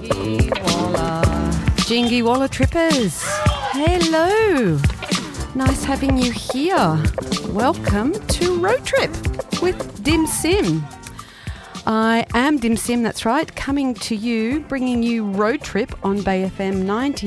Jingy Walla Trippers, hello. Nice having you here. Welcome to Road Trip with Dim Sim. I am Dim Sim, that's right, coming to you, bringing you Road Trip on Bay FM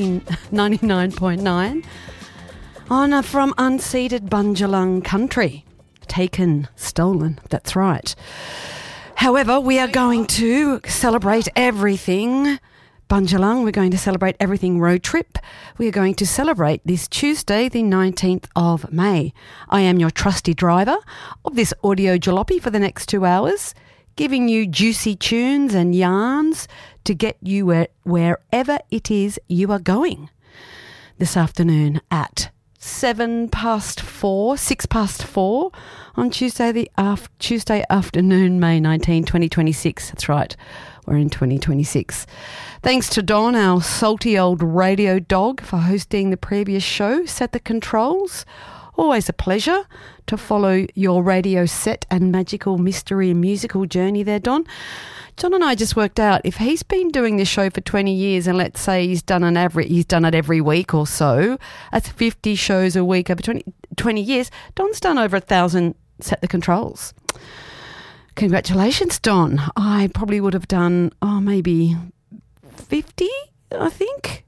99.9 from unceded Bundjalung country. Taken, stolen, that's right. However, we are going to celebrate everything Bundjalung. We're going to celebrate everything Road Trip. We are going to celebrate this Tuesday, the 19th of May. I am your trusty driver of this audio jalopy for the next 2 hours, giving you juicy tunes and yarns to get you wherever it is you are going. This afternoon at 6 past 4 on Tuesday afternoon, May 19, 2026. That's right, we're in 2026. Thanks to Don, our salty old radio dog, for hosting the previous show, Set the Controls. Always a pleasure to follow your radio set and magical mystery and musical journey there, Don. John and I just worked out if he's been doing this show for 20 years and let's say he's done it every week or so, that's 50 shows a week over 20 years. Don's done over 1,000 Set the Controls. Congratulations, Don. I probably would have done, maybe 50, I think,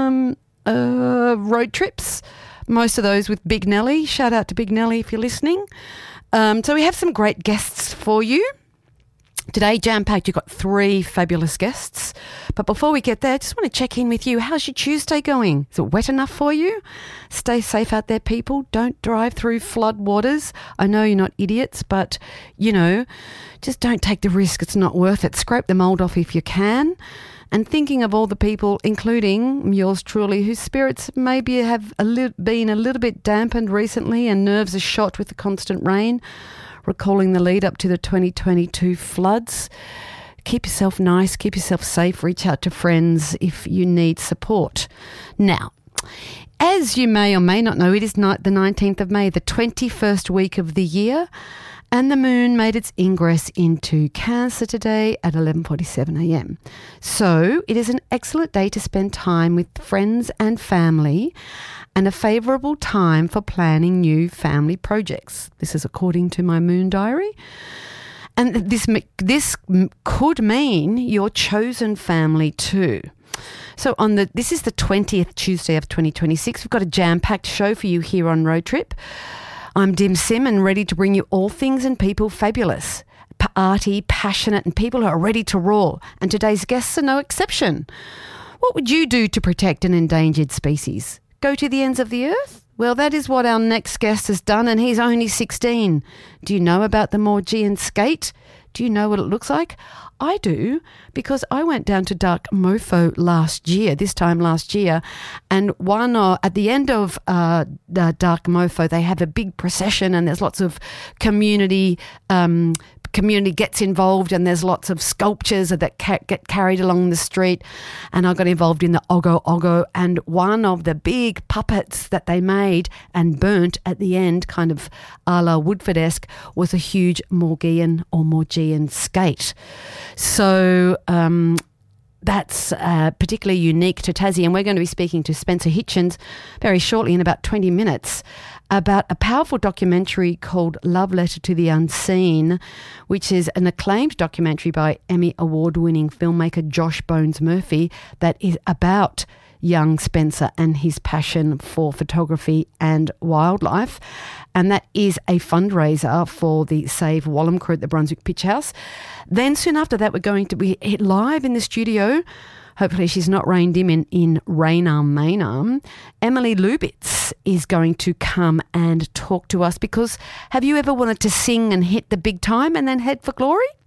road trips. Most of those with Big Nelly. Shout out to Big Nelly if you're listening. So we have some great guests for you. Today, jam-packed, you've got 3 fabulous guests. But before we get there, I just want to check in with you. How's your Tuesday going? Is it wet enough for you? Stay safe out there, people. Don't drive through flood waters. I know you're not idiots, but, just don't take the risk. It's not worth it. Scrape the mould off if you can. And thinking of all the people, including yours truly, whose spirits maybe have been a little bit dampened recently and nerves are shot with the constant rain, recalling the lead up to the 2022 floods. Keep yourself nice, keep yourself safe, reach out to friends if you need support. Now, as you may or may not know, it is the 19th of May, the 21st week of the year, and the moon made its ingress into Cancer today at 11:47 a.m. So it is an excellent day to spend time with friends and family and a favourable time for planning new family projects. This is according to my moon diary. And this could mean your chosen family too. So this is the 20th Tuesday of 2026. We've got a jam-packed show for you here on Road Trip. I'm Dim Sim and ready to bring you all things and people fabulous, arty, passionate, and people who are ready to roar. And today's guests are no exception. What would you do to protect an endangered species? Go to the ends of the earth? Well, that is what our next guest has done, and he's only 16. Do you know about the Maugean skate? Do you know what it looks like? I do, because I went down to Dark Mofo this time last year, and at the end of the Dark Mofo, they have a big procession and there's lots of community gets involved, and there's lots of sculptures that get carried along the street, and I got involved in the Ogo Ogo, and one of the big puppets that they made and burnt at the end, kind of a la Woodford-esque, was a huge Maugean skate. So that's particularly unique to Tassie, and we're going to be speaking to Spencer Hitchens very shortly in about 20 minutes about a powerful documentary called Love Letter to the Unseen, which is an acclaimed documentary by Emmy award-winning filmmaker Josh Bones Murphy that is about young Spencer and his passion for photography and wildlife. And that is a fundraiser for the Save Wallumbcrew at the Brunswick Pitch House. Then soon after that, we're going to be live in the studio. Hopefully she's not reined in Raynham, Maynham. Emily Lubitz is going to come and talk to us, because have you ever wanted to sing and hit the big time and then head for glory?